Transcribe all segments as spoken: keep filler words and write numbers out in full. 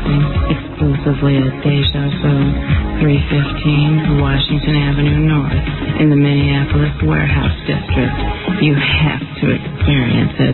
Broadcasting exclusively at Deja Vu, three fifteen Washington Avenue North in the Minneapolis Warehouse District. You have to experience it.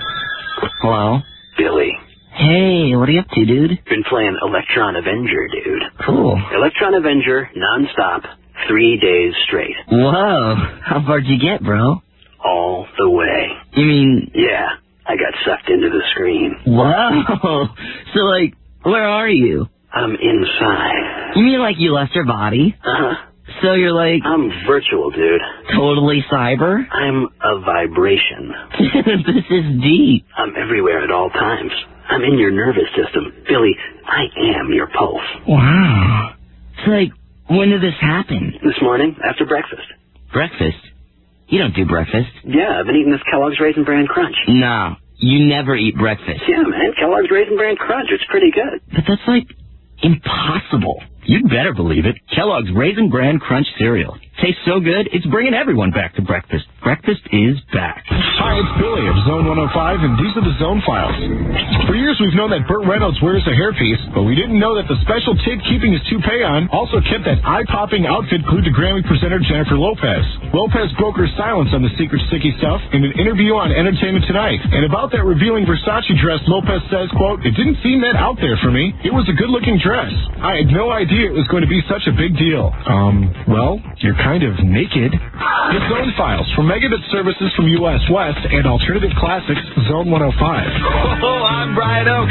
Hello? Billy. Hey, what are you up to, dude? Been playing Electron Avenger, dude. Cool. Electron Avenger, non-stop, three days straight. Whoa. How far'd you get, bro? All the way. You mean... Yeah, I got sucked into the screen. Whoa. So, like, where are you? I'm inside. You mean like you left your body? Uh-huh. So you're like... I'm virtual, dude. Totally cyber? I'm a vibration. This is deep. I'm everywhere at all times. I'm in your nervous system. Billy, I am your pulse. Wow. So, like, when did this happen? This morning, after breakfast. Breakfast? You don't do breakfast. Yeah, I've been eating this Kellogg's Raisin Bran Crunch. No, you never eat breakfast. Yeah, man, Kellogg's Raisin Bran Crunch. It's pretty good. But that's, like, impossible. You'd better believe it. Kellogg's Raisin Bran Crunch cereal. Tastes so good, it's bringing everyone back to breakfast. Breakfast is back. Hi, it's Billy of Zone one oh five, and these are the Zone Files. For years, we've known that Burt Reynolds wears a hairpiece, but we didn't know that the special tape keeping his toupee on also kept that eye-popping outfit glued to Grammy presenter Jennifer Lopez. Lopez broke her silence on the secret sticky stuff in an interview on Entertainment Tonight. And about that revealing Versace dress, Lopez says, quote, "It didn't seem that out there for me. It was a good-looking dress. I had no idea it was going to be such a big deal." Um, well, you're kind of naked. The Zone Files from Megabit Services from U S West and Alternative Classics, Zone one oh five. Oh, I'm Brian Oak.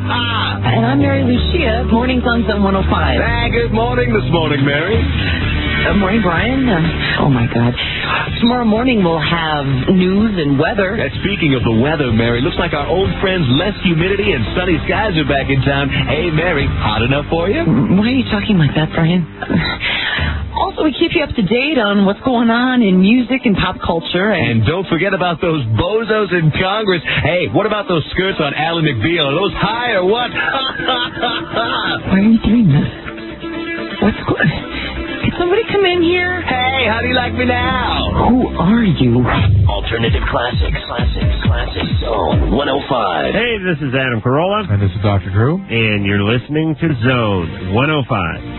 And I'm Mary Lucia. Mornings on Zone one oh five. Hey, good morning this morning, Mary. Good morning, Brian. Uh, oh, my God. Tomorrow morning we'll have news and weather. Uh, speaking of the weather, Mary, looks like our old friends Less Humidity and Sunny Skies are back in town. Hey, Mary, hot enough for you? Why are you talking like that, Brian? Also, we keep you up to date on what's going on in music and pop culture. And, and don't forget about those bozos in Congress. Hey, what about those skirts on Ally McBeal? Are those high or what? Why are you doing this? What's going on? Can somebody come in here? Hey, how do you like me now? Who are you? Alternative Classics, Classics, Classics, Zone one oh five. Hey, this is Adam Carolla. And this is Doctor Drew. And you're listening to Zone one oh five.